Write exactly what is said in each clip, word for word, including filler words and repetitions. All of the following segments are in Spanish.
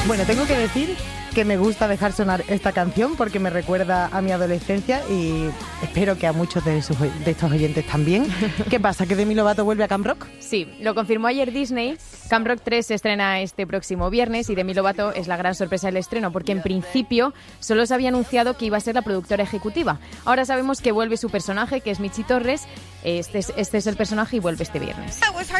Bueno, tengo que decir que me gusta dejar sonar esta canción porque me recuerda a mi adolescencia y espero que a muchos de, sus, de estos oyentes también. ¿Qué pasa? ¿Que Demi Lovato vuelve a Camp Rock? Sí, lo confirmó ayer Disney. Camp Rock tres se estrena este próximo viernes y Demi Lovato es la gran sorpresa del estreno porque en principio solo se había anunciado que iba a ser la productora ejecutiva. Ahora sabemos que vuelve su personaje, que es Michi Torres. Este es, este es el personaje y vuelve este viernes.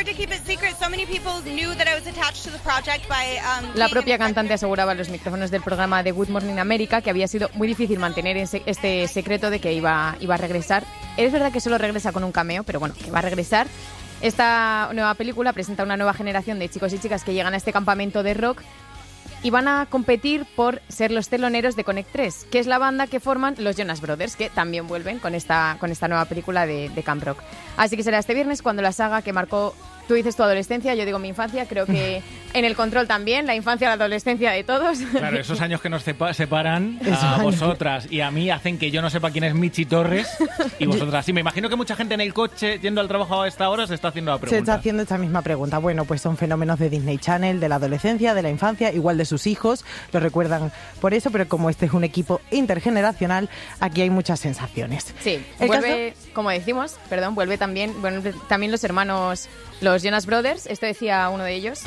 La propia cantante aseguraba en los micrófonos del programa de Good Morning America que había sido muy difícil mantener este secreto de que iba, iba a regresar. Es verdad que solo regresa con un cameo, pero bueno, que va a regresar. Esta nueva película presenta una nueva generación de chicos y chicas que llegan a este campamento de rock y van a competir por ser los teloneros de Connect tres, que es la banda que forman los Jonas Brothers, que también vuelven con esta, con esta nueva película de, de Camp Rock. Así que será este viernes cuando la saga que marcó, tú dices tu adolescencia, yo digo mi infancia, creo que en el control también, la infancia, la adolescencia de todos. Claro, esos años que nos sepa- separan a vosotras y a mí hacen que yo no sepa quién es Michi Torres y vosotras. Sí, me imagino que mucha gente en el coche yendo al trabajo a esta hora se está haciendo la pregunta. Se está haciendo esta misma pregunta. Bueno, pues son fenómenos de Disney Channel, de la adolescencia, de la infancia, igual de sus hijos, lo recuerdan por eso, pero como este es un equipo intergeneracional, aquí hay muchas sensaciones. Sí, ¿El vuelve, caso? como decimos, perdón, vuelve también, bueno, también los hermanos, los Jonas Brothers, esto decía uno de ellos.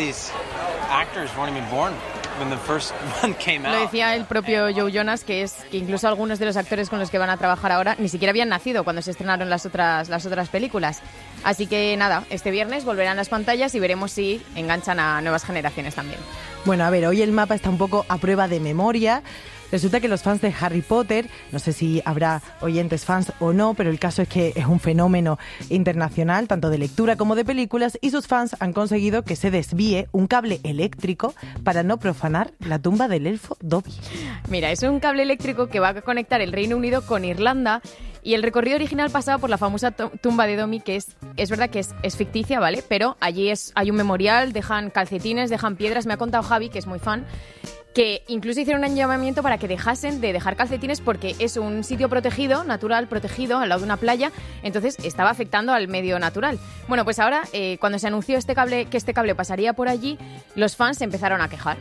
Lo decía el propio Joe Jonas, que es que incluso algunos de los actores con los que van a trabajar ahora ni siquiera habían nacido cuando se estrenaron las otras, las otras películas. Así que nada, este viernes volverán las pantallas y veremos si enganchan a nuevas generaciones también. Bueno, a ver, hoy el mapa está un poco a prueba de memoria. Resulta que los fans de Harry Potter, no sé si habrá oyentes fans o no, pero el caso es que es un fenómeno internacional, tanto de lectura como de películas, y sus fans han conseguido que se desvíe un cable eléctrico para no profanar la tumba del elfo Dobby. Mira, es un cable eléctrico que va a conectar el Reino Unido con Irlanda. Y el recorrido original pasaba por la famosa tumba de Dobby, que es, es verdad que es, es ficticia, ¿vale? Pero allí es, hay un memorial, dejan calcetines, dejan piedras. Me ha contado Javi, que es muy fan, que incluso hicieron un llamamiento para que dejasen de dejar calcetines porque es un sitio protegido, natural, protegido, al lado de una playa, entonces estaba afectando al medio natural. Bueno, pues ahora, eh, cuando se anunció este cable, que este cable pasaría por allí, los fans se empezaron a quejar.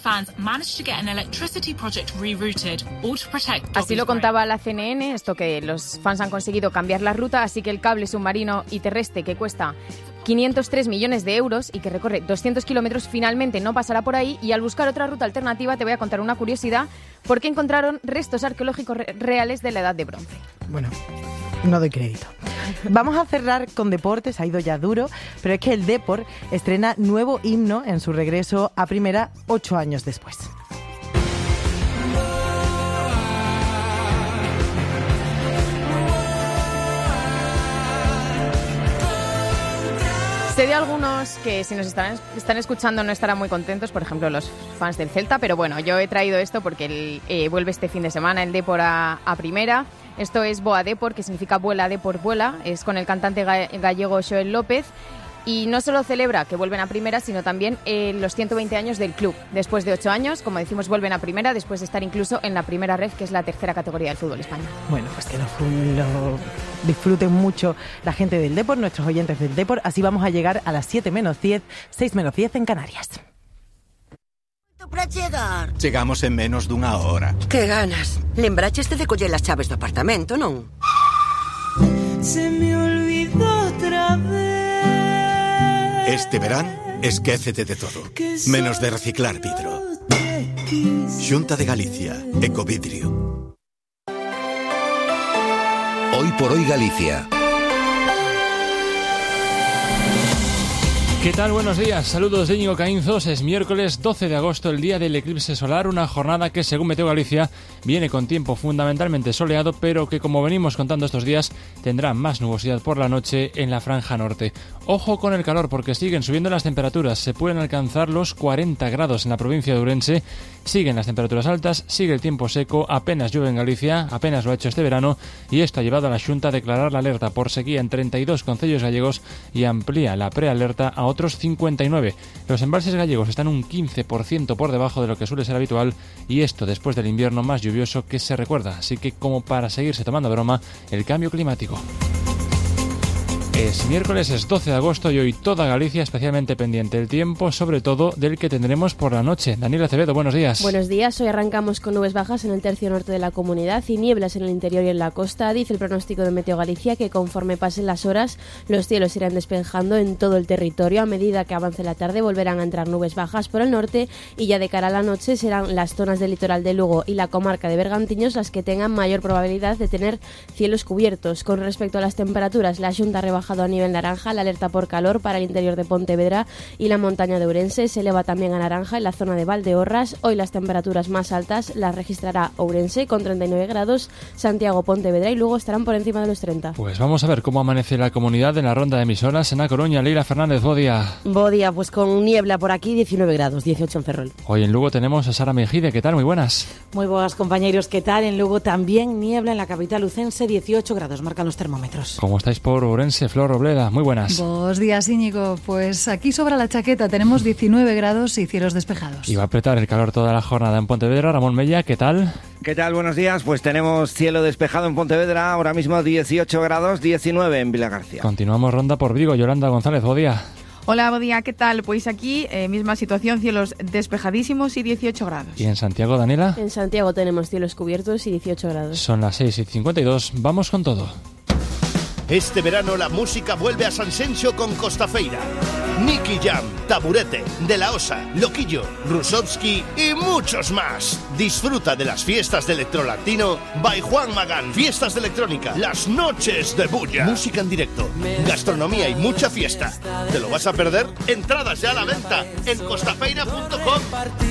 Así lo contaba la C N N, esto que los fans han conseguido cambiar la ruta, así que el cable submarino y terrestre que cuesta quinientos tres millones de euros y que recorre doscientos kilómetros finalmente no pasará por ahí, y al buscar otra ruta alternativa te voy a contar una curiosidad, porque encontraron restos arqueológicos re- reales de la Edad de Bronce. Bueno, no doy crédito. Vamos a cerrar con deportes, ha ido ya duro, pero es que el Depor estrena nuevo himno en su regreso a primera ocho años después. Sé de algunos que si nos están, están escuchando no estarán muy contentos, por ejemplo los fans del Celta, pero bueno, yo he traído esto porque el, eh, vuelve este fin de semana el Depor a, a primera. Esto es Boa Depor, que significa vuela Depor vuela, es con el cantante ga- gallego Xoel López. Y no solo celebra que vuelven a primera, sino también eh, los ciento veinte años del club. Después de ocho años, como decimos, vuelven a primera, después de estar incluso en la primera red, que es la tercera categoría del fútbol español. Bueno, pues que lo, lo disfruten mucho la gente del Depor, nuestros oyentes del Depor. Así vamos a llegar a las siete menos diez, seis menos diez en Canarias. Para chegar. Chegamos en menos dunha hora. Que ganas. Lembraches de coller as chaves do apartamento, non? Se me olvidó otra vez. Este verán, esquécete de todo, menos de reciclar vidro. Xunta de Galicia, Ecovidrio. Hoy por hoy Galicia. ¿Qué tal? Buenos días. Saludos de Íñigo Caínzos. Es miércoles doce de agosto, el día del eclipse solar, una jornada que, según Meteo Galicia, viene con tiempo fundamentalmente soleado, pero que, como venimos contando estos días, tendrá más nubosidad por la noche en la franja norte. Ojo con el calor, porque siguen subiendo las temperaturas. Se pueden alcanzar los cuarenta grados en la provincia de Ourense. Siguen las temperaturas altas, sigue el tiempo seco, apenas llueve en Galicia, apenas lo ha hecho este verano, y esto ha llevado a la Xunta a declarar la alerta por sequía en treinta y dos concellos gallegos y amplía la prealerta a otros cincuenta y nueve. Los embalses gallegos están un quince por ciento por debajo de lo que suele ser habitual, y esto después del invierno más lluvioso que se recuerda. Así que, como para seguirse tomando broma, el cambio climático. Es miércoles, es doce de agosto y hoy toda Galicia especialmente pendiente del tiempo, sobre todo del que tendremos por la noche. Daniela Acevedo, buenos días. Buenos días, hoy arrancamos con nubes bajas en el tercio norte de la comunidad y nieblas en el interior y en la costa. Dice el pronóstico de Meteo Galicia que conforme pasen las horas los cielos irán despejando en todo el territorio. A medida que avance la tarde volverán a entrar nubes bajas por el norte y ya de cara a la noche serán las zonas del litoral de Lugo y la comarca de Bergantiños las que tengan mayor probabilidad de tener cielos cubiertos. Con respecto a las temperaturas, la Xunta ha rebajado a nivel naranja la alerta por calor para el interior de Pontevedra y la montaña de Ourense. Se eleva también a naranja en la zona de Valdeorras. Hoy las temperaturas más altas las registrará Ourense con treinta y nueve grados, Santiago, Pontevedra y Lugo estarán por encima de los treinta. Pues vamos a ver cómo amanece la comunidad en la ronda de emisoras en A Coruña. Leila Fernández, bo día. Bo día, pues con niebla por aquí, diecinueve grados, dieciocho en Ferrol. Hoy en Lugo tenemos a Sara Mejide. ¿Qué tal? Muy buenas. Muy buenas, compañeros. ¿Qué tal? En Lugo también niebla en la capital lucense, dieciocho grados, marcan los termómetros. ¿Cómo estáis por Ourense? Flor Robleda, muy buenas. Buenos días, Íñigo. Pues aquí sobra la chaqueta, tenemos diecinueve grados y cielos despejados. Y va a apretar el calor toda la jornada en Pontevedra. Ramón Mella, ¿qué tal? ¿Qué tal? Buenos días. Pues tenemos cielo despejado en Pontevedra, ahora mismo dieciocho grados, diecinueve en Vilagarcía. Continuamos ronda por Vigo. Yolanda González, bo día. Hola, buen día, ¿qué tal? Pues aquí, eh, misma situación, cielos despejadísimos y dieciocho grados. ¿Y en Santiago, Daniela? En Santiago tenemos cielos cubiertos y dieciocho grados. Son las seis y cincuenta y dos, vamos con todo. Este verano la música vuelve a Sanxenxo con Costafeira. Nicky Jam, Taburete, De La Osa, Loquillo, Rusovsky y muchos más. Disfruta de las fiestas de electrolatino by Juan Magán. Fiestas de electrónica, las noches de bulla. Música en directo, gastronomía y mucha fiesta. ¿Te lo vas a perder? Entradas ya a la venta en costafeira punto com.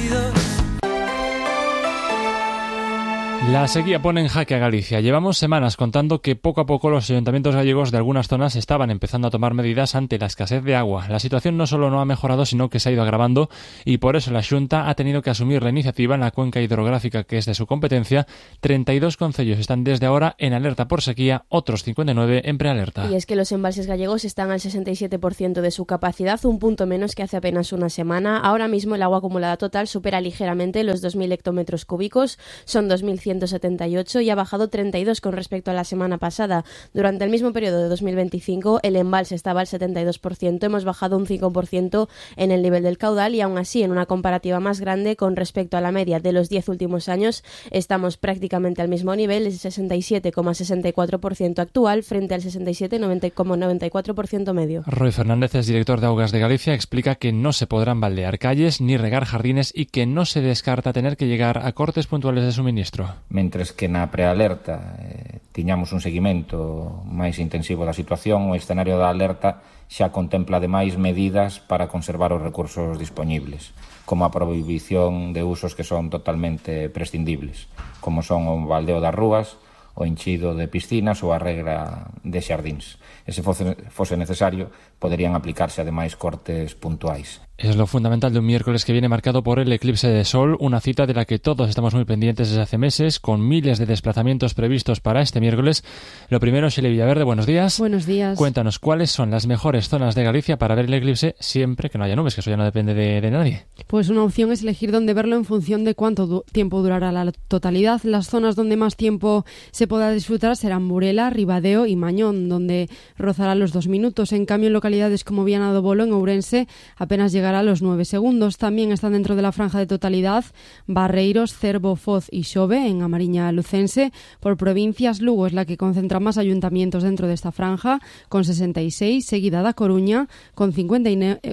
La sequía pone en jaque a Galicia. Llevamos semanas contando que poco a poco los ayuntamientos gallegos de algunas zonas estaban empezando a tomar medidas ante la escasez de agua. La situación no solo no ha mejorado, sino que se ha ido agravando y por eso la Xunta ha tenido que asumir la iniciativa en la cuenca hidrográfica que es de su competencia. treinta y dos concellos están desde ahora en alerta por sequía, otros cincuenta y nueve en prealerta. Y es que los embalses gallegos están al sesenta y siete por ciento de su capacidad, un punto menos que hace apenas una semana. Ahora mismo el agua acumulada total supera ligeramente los dos mil hectómetros cúbicos, son dos mil ciento setenta y ocho y ha bajado treinta y dos con respecto a la semana pasada. Durante el mismo periodo de dos mil veinticinco el embalse estaba al setenta y dos por ciento, hemos bajado un cinco por ciento en el nivel del caudal y aún así en una comparativa más grande con respecto a la media de los diez últimos años estamos prácticamente al mismo nivel, el sesenta y siete coma sesenta y cuatro por ciento actual frente al sesenta y siete coma noventa y cuatro por ciento medio. Roy Fernández es director de Augas de Galicia, explica que no se podrán baldear calles ni regar jardines y que no se descarta tener que llegar a cortes puntuales de suministro. Mentres que na prealerta eh, tiñamos un seguimento máis intensivo da situación, o escenario da alerta xa contempla ademais medidas para conservar os recursos dispoñibles, como a prohibición de usos que son totalmente prescindibles, como son o baldeo das rúas, o enchido de piscinas ou a regra de xardíns. E se fose, fose necesario, poderían aplicarse ademais cortes puntuais. Es lo fundamental de un miércoles que viene marcado por el eclipse de sol, una cita de la que todos estamos muy pendientes desde hace meses, con miles de desplazamientos previstos para este miércoles. Lo primero, Sheila Villaverde, buenos días. Buenos días. Cuéntanos, ¿cuáles son las mejores zonas de Galicia para ver el eclipse siempre que no haya nubes, que eso ya no depende de, de nadie? Pues una opción es elegir dónde verlo en función de cuánto du- tiempo durará la totalidad. Las zonas donde más tiempo se podrá disfrutar serán Burela, Ribadeo y Mañón, donde rozará los dos minutos. En cambio, en localidades como Viana do Bolo, en Ourense, apenas llegará a los nueve segundos. También están dentro de la franja de totalidad Barreiros, Cervo, Foz y Xove, en Amariña lucense. Por provincias, Lugo es la que concentra más ayuntamientos dentro de esta franja, con sesenta y seis, seguida da Coruña, con cincuenta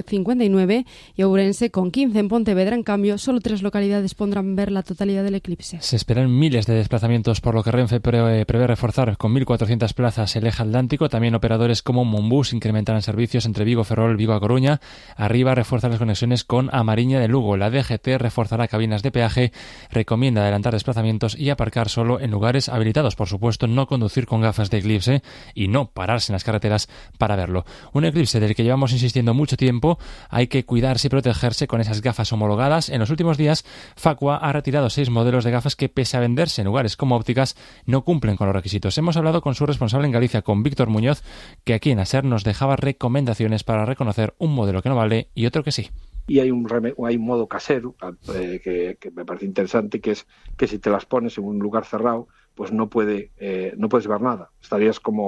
y nueve, y Ourense, con quince. En Pontevedra, en cambio, solo tres localidades podrán ver la totalidad del eclipse. Se esperan miles de desplazamientos, por lo que Renfe pre- prevé reforzar con mil cuatrocientas plazas el eje atlántico. También operadores como Monbus incrementarán servicios entre Vigo, Ferrol, Vigo a Coruña. Arriba refuerza las conexiones con Amariña de Lugo. La D G T reforzará cabinas de peaje, recomienda adelantar desplazamientos y aparcar solo en lugares habilitados. Por supuesto, no conducir con gafas de eclipse y no pararse en las carreteras para verlo. Un eclipse del que llevamos insistiendo mucho tiempo. Hay que cuidarse y protegerse con esas gafas homologadas. En los últimos días, Facua ha retirado seis modelos de gafas que, pese a venderse en lugares como ópticas, no cumplen con los requisitos. Hemos hablado con su responsable en Galicia, con Víctor Muñoz, que aquí en ASER nos dejaba recomendaciones para reconocer un modelo que no vale y otro que sí. Y hay un, reme- hay un modo casero eh, que, que me parece interesante, que es que si te las pones en un lugar cerrado, pues no puede eh, no puedes ver nada. Estarías como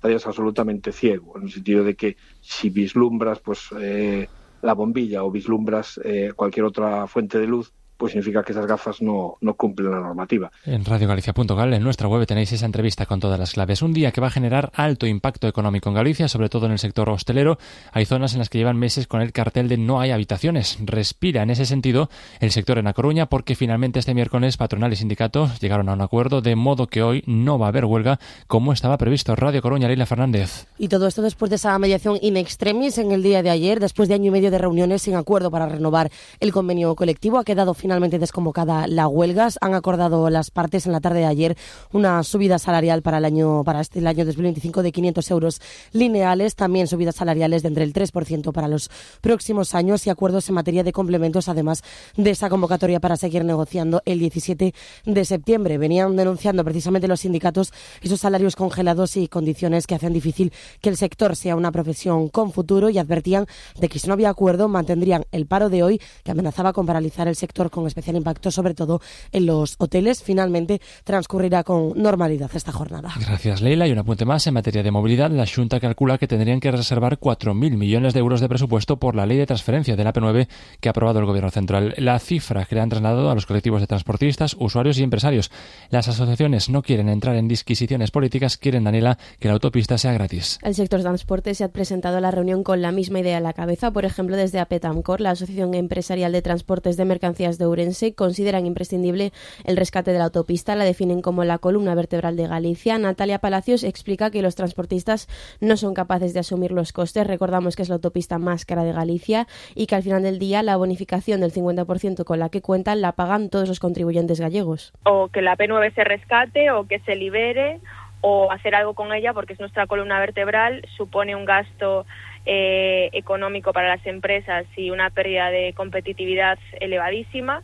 estarías absolutamente ciego, en el sentido de que si vislumbras pues eh, la bombilla o vislumbras eh, cualquier otra fuente de luz, pues significa que esas gafas no, no cumplen la normativa. En radio galicia punto gal, en nuestra web, tenéis esa entrevista con todas las claves. Un día que va a generar alto impacto económico en Galicia, sobre todo en el sector hostelero. Hay zonas en las que llevan meses con el cartel de no hay habitaciones. Respira en ese sentido el sector en A Coruña, porque finalmente este miércoles patronal y sindicatos llegaron a un acuerdo, de modo que hoy no va a haber huelga como estaba previsto. Radio Coruña, Leila Fernández. Y todo esto después de esa mediación in extremis en el día de ayer, después de año y medio de reuniones sin acuerdo para renovar el convenio colectivo, ha quedado finalmente Finalmente desconvocada la huelga. Han acordado las partes en la tarde de ayer una subida salarial para el año para este el año dos mil veinticinco de quinientos euros lineales, también subidas salariales de entre el tres por ciento para los próximos años y acuerdos en materia de complementos, además de esa convocatoria para seguir negociando el diecisiete de septiembre. Venían denunciando precisamente los sindicatos esos salarios congelados y condiciones que hacen difícil que el sector sea una profesión con futuro, y advertían de que si no había acuerdo mantendrían el paro de hoy, que amenazaba con paralizar el sector, con especial impacto sobre todo en los hoteles. Finalmente transcurrirá con normalidad esta jornada. Gracias, Leila. Y un apunte más en materia de movilidad. La Xunta calcula que tendrían que reservar cuatro mil millones de euros de presupuesto por la ley de transferencia de la A P nueve que ha aprobado el Gobierno Central. La cifra que le han trasladado a los colectivos de transportistas, usuarios y empresarios. Las asociaciones no quieren entrar en disquisiciones políticas, quieren, Daniela, que la autopista sea gratis. El sector de transporte se ha presentado a la reunión con la misma idea a la cabeza. Por ejemplo, desde APETAMCOR, la Asociación Empresarial de Transportes de Mercancías de Ourense, consideran imprescindible el rescate de la autopista. La definen como la columna vertebral de Galicia. Natalia Palacios explica que los transportistas no son capaces de asumir los costes. Recordamos que es la autopista más cara de Galicia y que al final del día la bonificación del cincuenta por ciento con la que cuentan la pagan todos los contribuyentes gallegos. O que la A P nueve se rescate o que se libere, o hacer algo con ella porque es nuestra columna vertebral, supone un gasto eh, económico para las empresas y una pérdida de competitividad elevadísima.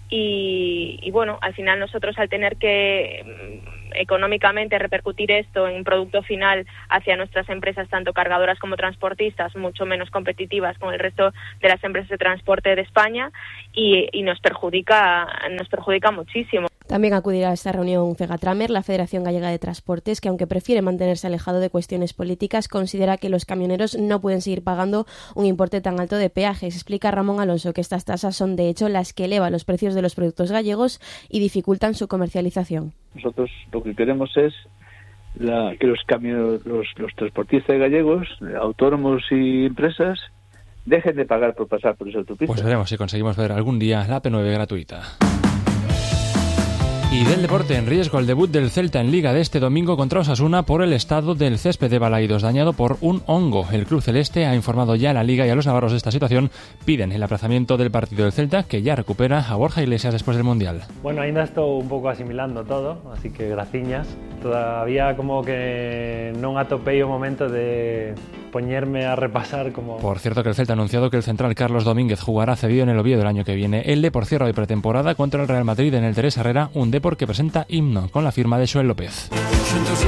Y, y bueno, al final nosotros, al tener que económicamente repercutir esto en producto final hacia nuestras empresas, tanto cargadoras como transportistas, mucho menos competitivas con el resto de las empresas de transporte de España, y, y nos perjudica nos perjudica muchísimo. También acudirá a esta reunión Fegatramer, la Federación Gallega de Transportes, que aunque prefiere mantenerse alejado de cuestiones políticas, considera que los camioneros no pueden seguir pagando un importe tan alto de peajes. Explica Ramón Alonso que estas tasas son de hecho las que elevan los precios de los productos gallegos y dificultan su comercialización. Nosotros lo que queremos es la, que los, camioneros, los, los transportistas gallegos, autónomos y empresas, dejen de pagar por pasar por esa autopista. Pues veremos si conseguimos ver algún día la A P nueve gratuita. Y del deporte, en riesgo el debut del Celta en Liga de este domingo contra Osasuna por el estado del césped de Balaidos, dañado por un hongo. El club celeste ha informado ya a la Liga y a los navarros de esta situación. Piden el aplazamiento del partido del Celta, que ya recupera a Borja Iglesias después del Mundial. Bueno, ainda estou un pouco asimilando todo, así que graciñas. Todavía como que non atopei o momento de poñerme a repasar como... Por cierto, que el Celta ha anunciado que el central Carlos Domínguez jugará cedido en el Oviedo el año que viene. El Depor cierra de pretemporada contra el Real Madrid en el Teresa Herrera, un Depor que presenta himno con la firma de Xoel López.